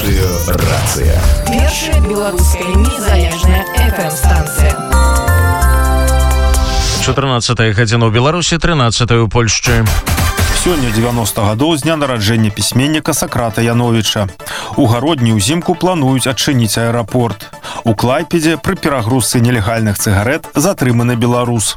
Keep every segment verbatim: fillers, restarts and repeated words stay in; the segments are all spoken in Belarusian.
Радыёрацыя. Першая беларуская незалежная эф эм-станцыя. чатырнаццатая гадзіна ў Беларусі, трынаццатая ў Польшчы. Сёння дзевяноста гадоў з дня нараджэння пісьменніка Сократа Яновіча. У гародні ўзімку плануюць адчыніць аэрапорт. У Клайпедзе пры перагрузцы нелегальных цыгарэт затрыманы беларус.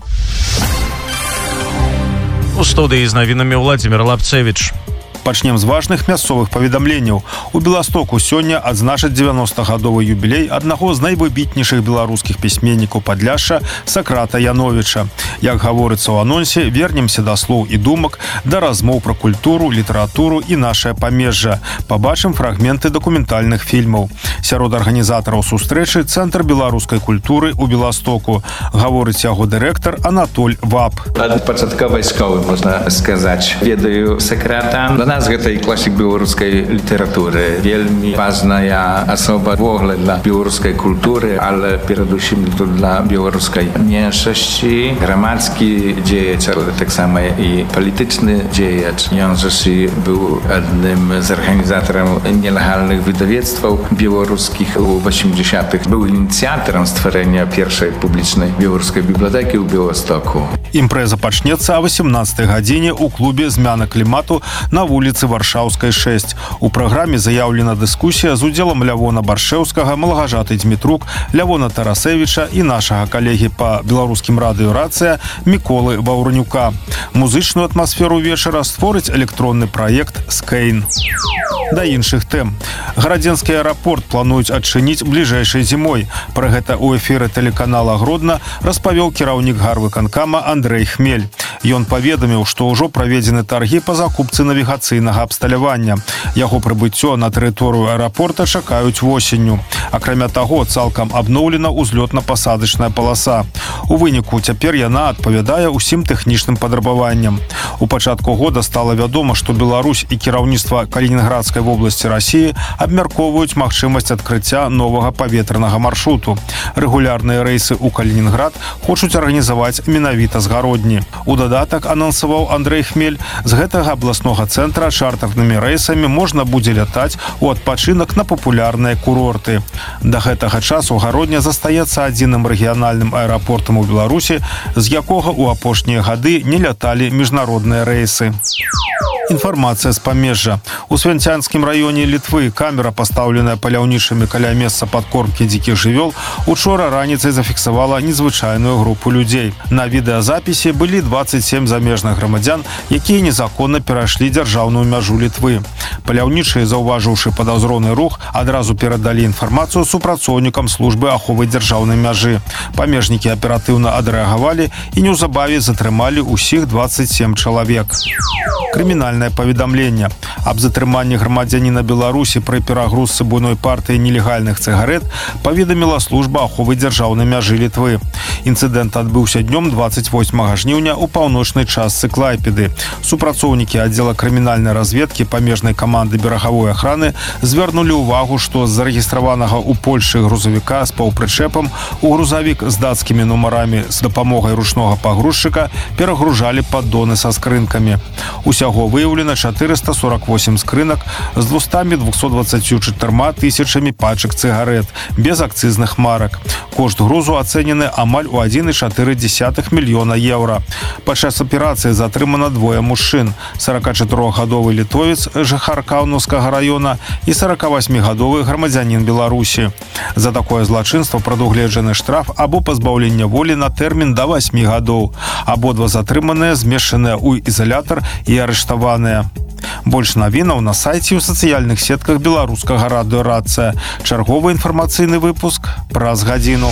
У студыі з навінамі Владзімір Лапцевіч. Пачнем з важных мясцовых паведамленняў. У Беластоку сёння адзначаць дзевяностагадовы юбілей аднаго з найвыбітнейшых беларускіх пісьменнікаў Падляшша Сократа Яновіча. Як гаворыцца ў анонсе, вернемся да слоў і думак, да размоў пра культуру, літаратуру і нашае памежжа. Пабачым фрагменты дакументальных фільмаў. Сярод арганізатараў сустрэчы Цэнтр беларускай культуры ў Беластоку. Гаворыць яго дырэктар Анатоль Вап. Ад пачатковай школы, можна сказаць, ведаю Сократа. Для нас гэта і класік беларускай літаратуры. Вельмі важная асоба в огляд для беларускай культуры, але перадусім для беларускай меншасці. Грамадскі дзеяч, так само і палітычны дзеяч. Ён жа быў адным з арганізатараў нелегальных выдавецтваў беларускіх у восьмідзясятых. Быў ініцыятарам стварэння першай публічнай беларускай бібліятэкі ў Беластоку. Імпрэза пачнецца о восемнадцатай гадзіне ў клубе «Змяна клімату» на вуліцы Варшаўскай, шэсць. У праграме заяўлена дыскусія з удзелам Лявона Баршэўскага, малагажаты Дзмітрук, Лявона Тарасевіча і нашага калегі па беларускім радыёрацыя Міколы Ваўранюка. Музычную атмасферу вечара створыць электронны праект «Скейн». Да іншых тэм. Гарадзенскі аэрапорт плануюць адчыніць бліжэйшай зімой. Пра гэта ў эфіры тэлеканала Гродна распавёў кіраўнік гарвыканкама Андрэй Хмель. Ён паведаміў, што ўжо праведзены таргі па закупцы навігацыйнага абсталявання. Яго прыбыццё на тэрыторыю аэрапорта чакаюць восенню. Акрамя таго, цалкам абноўлена ўзлётна-пасадачная паласа. У выніку цяпер яна адпавядае ўсім тэхнічным патрабаванням. У пачатку года стала вядома, што Беларусь і кіраўніцтва Калінінградскай вобласці Расіі абмяркоўваюць магчымасць адкрыцця новага паветранага маршруту. Рэгулярныя рэйсы ў Калінінград хочуць арганізаваць менавіта з гародні. У дадатак, анансаваў Андрэй Хмель, з гэтага абласнога цэнтра чартарнымі рэйсамі можна будзе лятаць у адпачынак на папулярныя курорты. Да гэтага часу Гародня застаецца адзіным рэгіянальным аэрапортам у Беларусі, з якога ў апошнія гады не ляталі міжнародныя рэйсы. Інфармацыя з памежжа. У Свянцянскім раёне Літвы камера, пастаўленая паляўнічымі каля месца падкормкі дзікіх жывёл, учора раніцай зафіксавала незвычайную групу людзей. На відэазапісе былі дваццаць сем замежных грамадзян, якія незаконна перайшлі дзяржаўную мяжу Літвы. Паляўнічыя, заўважыўшы падазроны рух, адразу перадалі інфармацыю супрацоўнікам службы аховы дзяржаўнай мяжы. Памежнікі аператыўна адрэагавалі і неўзабаве затрымалі ўсіх дваццаць сем чалавек. Крымінальнае паведамленне. Аб затрыманні грамадзяніна Беларусі пры перагрузцы буйной партыі нелегальных цыгарэт паведаміла служба аховы дзяржаўнай мяжы Літвы. Інцыдэнт адбыўся днём дваццаць восьмага жніўня ў паўночнай частцы Клайпеды. Супрацоўнікі аддзела крымінальнай разведкі памежнай каманды берагавой ахраны звярнулі ўвагу, што з зарэгістраванага ў Польшчы грузавіка з паўпрычэпам у грузавік з дацкімі нумарамі з дапамогай ручнога пагрузчыка перагружалі паддоны са скрынкамі. Усяго выяўлена чатырыста сорак восем скрынак з двумя двухсот дваццатью чатырма тысячамі пачак цыгарэт без акцызных марак. Кошт грузу ацэнены амаль у адзін і чатыры дзесятых мільёна еўра. Падчас аперацыі затрымана двое мужчын: саракачатырохгадовы літовец, жыхар Каўнаўскага раёна, і саракавасьмігадовы грамадзянін Беларусі. За такое злачынства прадугледжаны штраф або пазбаўленне волі на тэрмін да васьмі гадоў. Абодва затрыманыя змешчаныя ў ізалятар і арыштаваныя. Больш навінаў на сайце ў сацыяльных сетках беларускага радыёрацыя. Чарговы інфармацыйны выпуск праз гадзіну.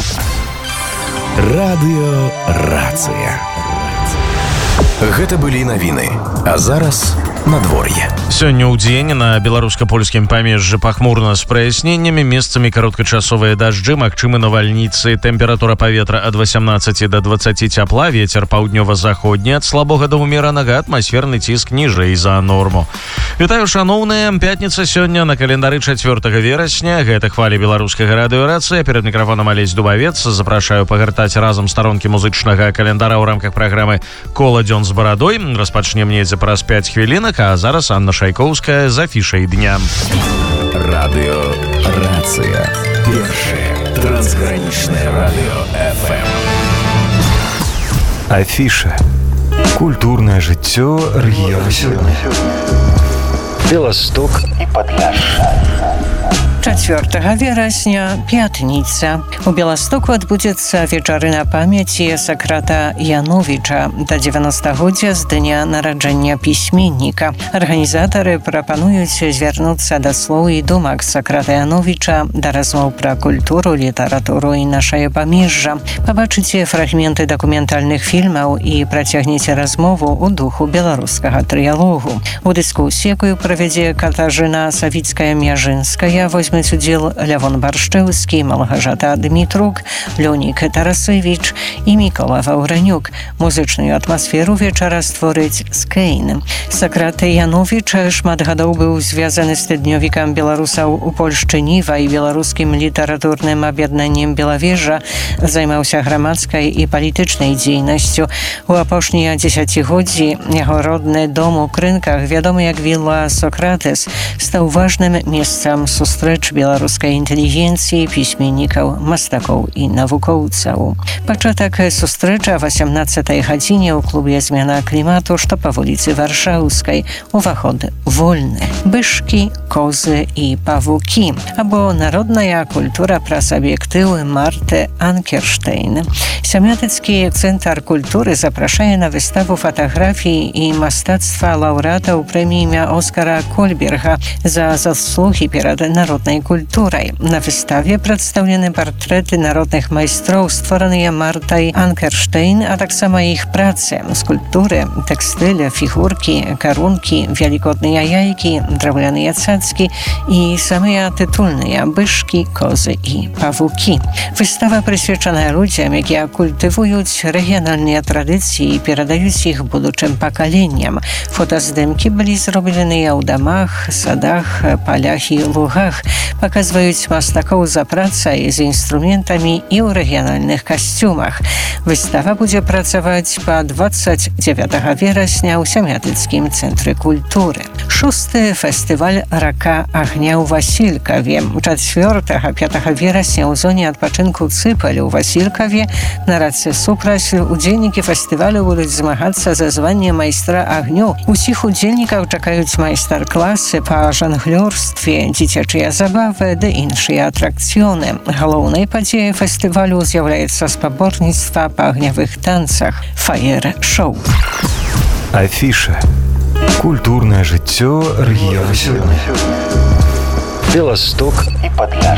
Радыёрацыя. Гэта былі навіны. А зараз надвор'е. Сёння ў дзень на беларуска-польскім памежжы пахмурна з праясненнямі, месцамі кароткачасовыя дажджы, магчымы навальніцы. Тэмпература паветра ад васямнаццаці да дваццаці цяпла, вецер паўднёва-заходні ад слабога да ўмеранага, атмасферны ціск ніжэй за норму. Вітаю, шаноўныя, пятніца сёння на календары чацвёртага верасня. Гэта хвалі беларускага радыёрацыя. Перад мікрафонам Алесь Дубавец. Запрашаю пагартаць разам старонкі музычнага календара ў рамках праграмы «Кола дзён з барадой». Распачнем недзе праз пяць хвілінак, а зараз Анна Шайкоўская з афішай дня. Радыё «Рацыя». Першае трансгранічнае радыё эф эм. Афіша. Культурнае жыццё рэгіёна сёння. Беласток і Падляшша. czwartego września, piatnica. U Białegostoku odbędzie wieczoryna pamięci Sokrata Janowicza do dziewięćdziesiątego z dnia narodzenia piśmiennika. Organizatory proponują zwrócić się do słów i dumek Sokrata Janowicza, do rozmów pro kulturę, literaturę i nasze pamięża. Pobaczycie fragmenty dokumentalnych filmów i przeciągniecie rozmowę u duchu białoruskiego trialogu. U dyskusji, jaką prowadzi Katarzyna Sawicka-Miarzyńska, weźmie udział Lewon Barszczewski, Malgorzata Dmitruk, Leonik Tarasewicz i Mikoła Wawreniuk. Muzyczną atmosferę wieczora stworzyć Skein. Sokrat Janowicz szmat gadów był związany z tydniowikiem Białorusów u Polszczyniwa i białoruskim literaturnym objednaniem Białowieża. Zajmował się gromadzkiej i politycznej działalnością. U opocznia dziesięciogodzi jego rodny dom u Krynkach, wiadomo jak Willa Sokrates, stał ważnym miejscem sustrecz białoruskiej inteligencji, piśmienników, mastaków i naukowców. Początek sustrecza w osiemnastej godzinie u klubie Zmiana Klimatu, co po ulicy Warszawskiej. Uwachod wolny. Byszki, kozy i pawuki. Albo narodna kultura prasobiektywy Marty Ankerstein. Siemiatycki Centrum Kultury zaprasza na wystawę fotografii i mastactwa laureatów premii imienia Oskara Kolberga za zasługi przed narodnej kulturą. Na wystawie przedstawione portrety narodnych majstrów stworzone Martą Ankerstein, a tak samo ich prace, skulptury, tekstyle, figurki, karunki, wielikoodne jajki, drewniane cacki i same tytułne byszki, kozy i pawuki. Wystawa przyświecona ludziom, jakie kultywują regionalne tradycje i przekazują ich buduczym pokoleniom. Fotozdjęcia byli zrobione w domach, sadach, polach i lugach, pokazując mastaków za pracę z instrumentami i w regionalnych kostiumach. Wystawa będzie pracować po dwudziestego dziewiątego września w Siemiatyckim Centrum Kultury. Szósty Festiwal Raka Ognia w Wasilkowie. czwartego piątego września w zonie odpoczynku Cypel w Wasilkowie na race Supraśl udzielniki festiwalu będą zmagać się ze zwaniem majstra ogniu. Usich udzielników czekają majster-klasy po żonglorstwie, dziecięce zabawy i inne atrakcjony. Głównej podzieją festiwalu zjawiają spobornictwa po ogniowych tancach Fire Show. Афіша. Культурное жыццё рэгіёна сёння. Беласток і Падляшша.